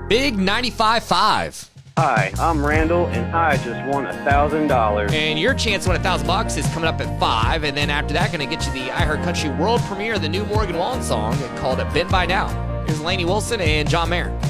Big 95.5. Hi, I'm Randall, and I just won $1,000. And your chance to win $1,000 is coming up at 5, and then after that, going to get you the I Heart Country world premiere of the new Morgan Wallen song called "Been By Now." Here's Lainey Wilson and John Mayer.